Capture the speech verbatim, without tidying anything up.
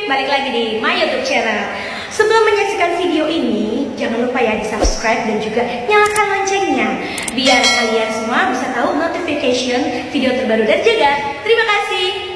balik lagi di my YouTube channel. Sebelum menyaksikan video ini, jangan lupa ya di subscribe dan juga nyalakan loncengnya biar kalian semua bisa tahu notification video terbaru dari Jaga. Terima kasih.